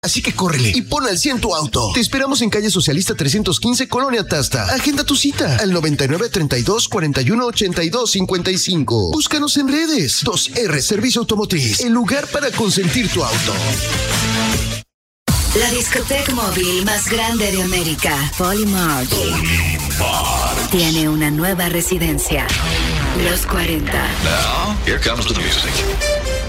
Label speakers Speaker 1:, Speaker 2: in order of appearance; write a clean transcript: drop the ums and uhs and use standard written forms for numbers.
Speaker 1: Así que córrele y pon al 100 tu auto. Te esperamos en calle Socialista 315, Colonia Tasta. Agenda tu cita al 99 32 41 82 55. Búscanos en redes. 2R Servicio Automotriz, el lugar para consentir tu auto.
Speaker 2: La discoteca móvil más grande de América, Polymart, tiene una nueva residencia. Los 40.
Speaker 3: Now, here comes the music.